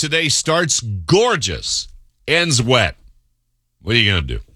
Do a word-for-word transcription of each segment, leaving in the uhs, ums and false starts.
today starts gorgeous, ends wet. What are you going to do?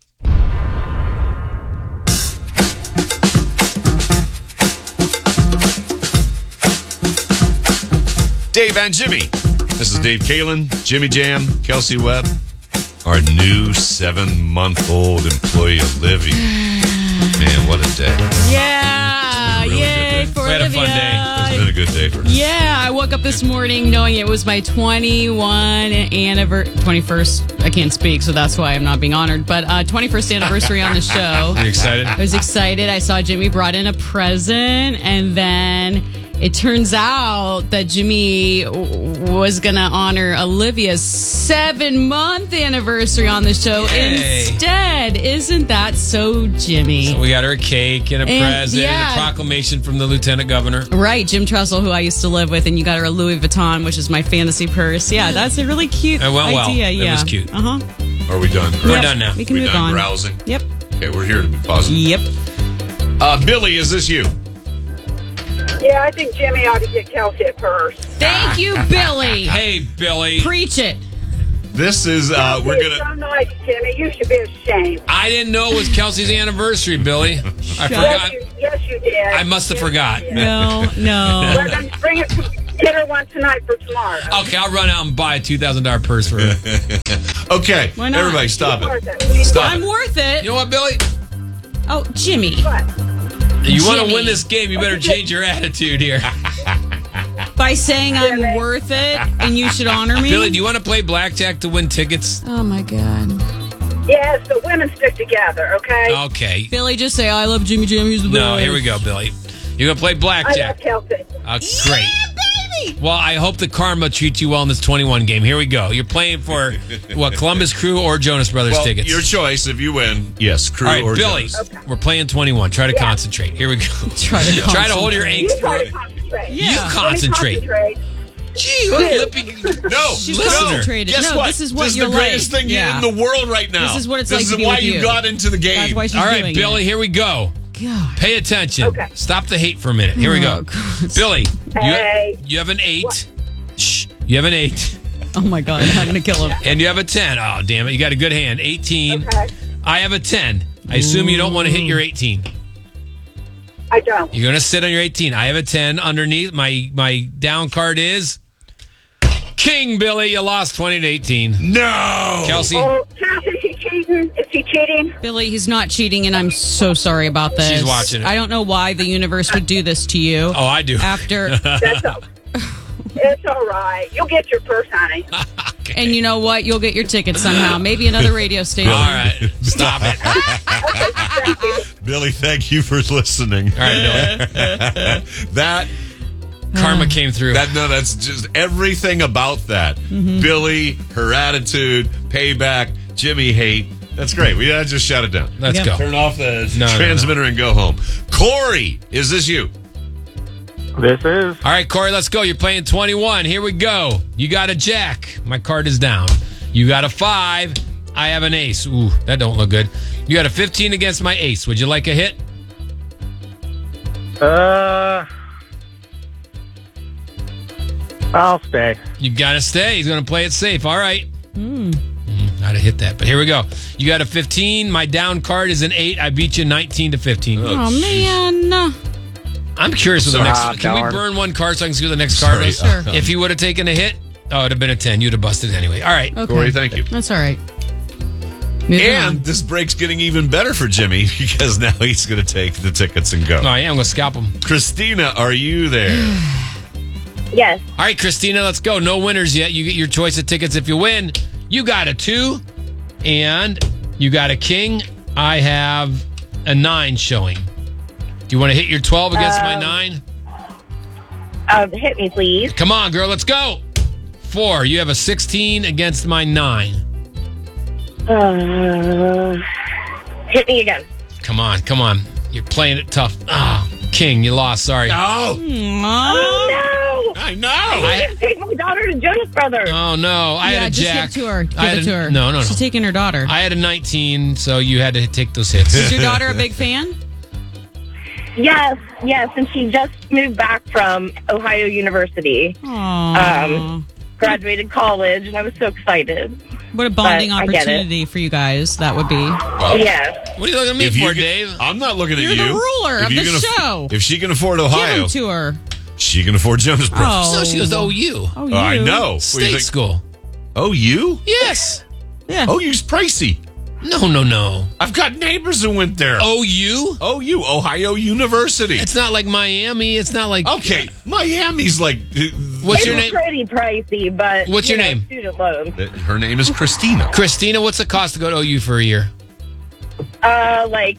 Dave and Jimmy. This is Dave Kalen, Jimmy Jam, Kelsey Webb, our new seven-month-old employee, Olivia. Man, what a day. Yeah, really yay for We had a Olivia. fun day. It's been a good day for her. Yeah, I woke up this morning knowing it was my twenty-one anniversary, twenty-first. I can't speak, so that's why I'm not being honored. But uh, twenty-first anniversary on the show. You excited? I was excited. I saw Jimmy brought in a present, and then it turns out that Jimmy w- was going to honor Olivia's seven-month anniversary on the show Yay. instead. Isn't that so, Jimmy? So we got her a cake and a And, present yeah. and a proclamation from the lieutenant governor. Right, Jim Trussell, who I used to live with, and you got her a Louis Vuitton, which is my fantasy purse. Yeah, that's a really cute It went well. idea. It Yeah. was cute. Uh huh. Are we done? We're done now. We can we move done on. browsing? Yep. Okay, we're here to be positive. Yep. Uh, Billy, is this you? Yeah, I think Jimmy ought to get Kelsey at first. Thank you, Billy. Hey, Billy. Preach it. This is, uh, we're You're going so nice, Jimmy. You should be ashamed. I didn't know it was Kelsey's anniversary, Billy. I Yes, forgot. you, yes, you did. I must have forgot. No, no. Well, then bring it. Get her one tonight for tomorrow. Okay, I'll run out and buy a two thousand dollars purse for her. to... Okay, Why not? everybody stop She's worth it. it. She's Stop I'm it. worth it. You know what, Billy? Oh, Jimmy. What? You want to Jimmy. win this game, you better change your attitude here. By saying I'm worth it and you should honor me. Billy, do you want to play blackjack to win tickets? Oh, my God. Yes, the women stick together, okay? Okay. Billy, just say, I love Jimmy Jam. He's the No, best. here we go, Billy. You're going to play I love blackjack. Kelsey. Uh, great. Well, I hope the karma treats you well in this twenty-one game. Here we go. You're playing for, what, Columbus Crew or Jonas Brothers Well, tickets? your choice. If you win, yes, crew All right, or Billy, Jonas. we're playing twenty-one. Try to Yeah. concentrate. Here we go. Try to Try to hold your concentrate. You angst. try to For, concentrate. You Yeah. Let me concentrate. concentrate. Gee, what lippy. No, She's listen. concentrated. Guess No, what? this is what this is you're the greatest like. thing Yeah. in the world right now. This is what it's this like is to be why with you you. got into the game. That's why she's All right, doing Billy, it. here we go. God. Pay attention. Okay. Stop the hate for a minute. Here we go. Oh, God. Billy, Hey. you, you have an eight. Shh. You have an eight. Oh, my God. I'm going to kill him. And you have a ten. Oh, damn it. You got a good hand. eighteen. Okay. I have a ten. I assume you don't want to hit your eighteen. I don't. You're going to sit on your eighteen. I have a ten underneath. My my down card is King, Billy. You lost twenty to eighteen. No. Kelsey, Oh, Kelsey, is he cheating? Is he cheating? Billy, he's not cheating, and I'm so sorry about this. She's watching it. I don't know why the universe would do this to you. oh, I do. After, That's all. It's all right. You'll get your purse, honey. Okay. and you know what? You'll get your ticket somehow. Maybe another radio station. All right. Stop it. Thank you. Billy, thank you for listening. All right, Billy. That Karma came through. that no, that's just everything about that. Billy, her attitude, payback, Jimmy hate. That's great. We gotta just shut it down. Let's Yep. go. Turn off the No, no, transmitter and go home. Corey, is this you? This is. All right, Corey, let's go. You're playing twenty-one. Here we go. You got a jack. My card is down. You got a five. I have an ace. Ooh, that don't look good. You got a fifteen against my ace. Would you like a hit? Uh, I'll stay. You got to stay. He's going to play it safe. All right. Mm, I'd have hit that, but here we go. You got a fifteen. My down card is an eight. I beat you nineteen to fifteen. Oh, man. I'm curious with the Sorry. next. Ah, Can we darn. burn one card so I can see what the next card Sorry. is? Sure. If he would have taken a hit, oh, it'd have been a ten. You'd have busted anyway. All right. Okay. Corey, thank you. That's all right. Moving And on. this break's getting even better for Jimmy because now he's going to take the tickets and go. No, I am going to scalp him. Christina, are you there? Yes. All right, Christina, let's go. No winners yet. You get your choice of tickets if you win. You got a two, and you got a king. I have a nine showing. Do you want to hit your twelve against my nine? Um, hit me, please. Come on, girl, let's go. Four. You have a sixteen against my nine. Uh, hit me again. Come on, come on. You're playing it tough. Ah, king, you lost. Sorry. Oh, Oh, no. I know. I didn't take my daughter to Jonas Brothers. Oh no, I yeah, had a just jack. give it to her. Give I had it to a- her. No, no, no. She's taking her daughter. I had a nineteen, so you had to take those hits. Is your daughter a big fan? Yes, yes, and she just moved back from Ohio University. Aww. Um, graduated college, and I was so excited. What a bonding But I get it. opportunity for you guys that would be. Yes. What are you looking at me If you for, can- Dave? I'm not looking at You're you. the ruler If of you the can aff- show. If she can afford Give Ohio, them to her. she can afford Jonas Brothers. Oh. No, she goes to O U. Oh, Oh, I you. know. What do you State think? school. Oh, you? Yes. Yeah. Oh, you's pricey. No, no, no. I've got neighbors who went there. O U? Oh, you, Ohio University. It's not like Miami. It's not like. Okay, Miami's like. uh, What's It's your name? pretty pricey, but What's you your know, name? Student loans. Her name is Christina. Christina, what's the cost to go to O U for a year? Uh, like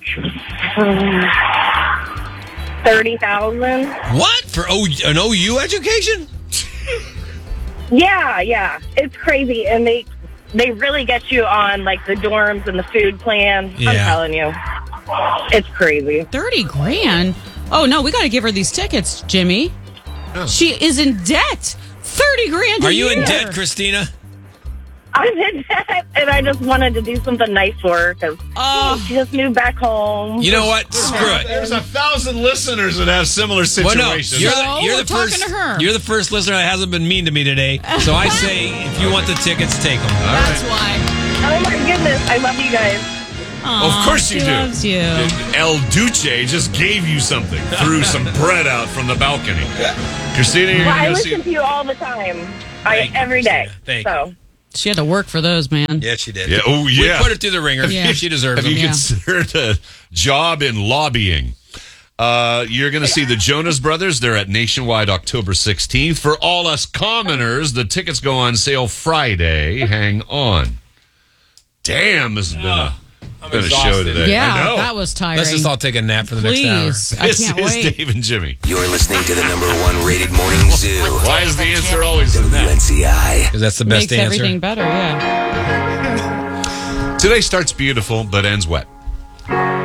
thirty thousand. What? For o- an O U education? Yeah, yeah, it's crazy, and they they really get you on like the dorms and the food plan. I'm Yeah. telling you, it's crazy. thirty grand? Oh, no, we got to give her these tickets, Jimmy. She is in debt. thirty grand a Are you in year. debt, Christina? I'm in debt, and I just wanted to do something nice for her because Oh. she just moved back home. You know what? Screw it. There's a thousand listeners that have similar Well, situations. no, you're So, the, you're we're the talking first. to her. You're the first listener that hasn't been mean to me today. So I say, if you want the tickets, take them. That's why. Oh my goodness, I love you guys. Aw, Of course you she do. loves you. El Duce just gave you something, threw some bread out from the balcony. Christina, you're Well, I going to listen see. to you all the time. I Thank you, every day. Christina. Thank so She had to work for those, man. Yeah, she did. Yeah, oh, yeah. We put her through the ringer. Yeah. She deserves Have you them. Yeah. considered a job in lobbying? Uh, you're going to see the Jonas Brothers. They're at Nationwide October sixteenth. For all us commoners, the tickets go on sale Friday. Hang on. Damn, this has been a, been a show exhausted. today. Yeah, I know. that was tiring. Let's just all take a nap for the Please. next hour. I This can't is wait. Dave and Jimmy. You're listening to the number one rated morning zoo. Why is the answer always in that? W N C I. Because that's the best Makes answer. everything better, yeah. Today starts beautiful, but ends wet.